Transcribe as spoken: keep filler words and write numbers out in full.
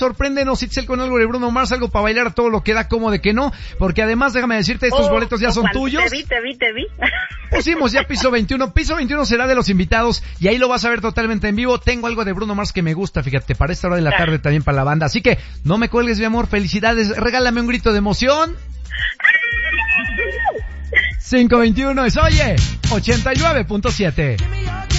sorpréndenos, Itzel, con algo de Bruno Mars, algo para bailar a todo lo que da, como de que no, porque además, déjame decirte, estos oh, boletos ya oh, son cuando tuyos. Te vi, te vi, te vi. Pusimos ya piso veintiuno, piso veintiuno será de los invitados, y ahí lo vas a ver totalmente en vivo. Tengo algo de Bruno Mars que me gusta, fíjate, para esta hora de la tarde también para la banda, así que no me cuelgues, mi amor, felicidades, regálame un grito de emoción. cinco veintiuno es, oye, ochenta y nueve punto siete.